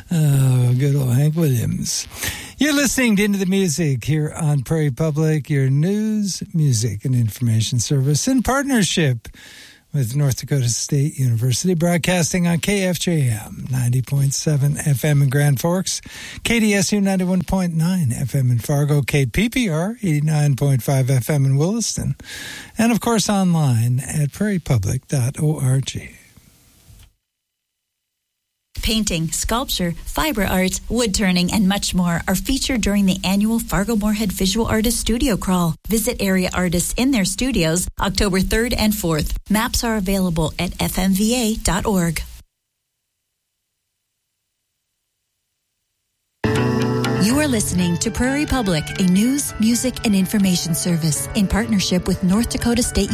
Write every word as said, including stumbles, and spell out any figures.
Oh, good old Hank Williams. You're listening to Into the Music here on Prairie Public, your news, music, and information service in partnership with North Dakota State University, broadcasting on K F J M ninety point seven F M in Grand Forks, K D S U ninety-one point nine F M in Fargo, K P P R eighty-nine point five F M in Williston, and of course online at prairie public dot org. Painting, sculpture, fiber arts, wood turning, and much more are featured during the annual Fargo-Moorhead Visual Artist Studio Crawl. Visit area artists in their studios October third and fourth. Maps are available at f m v a dot org. You are listening to Prairie Public, a news, music, and information service in partnership with North Dakota State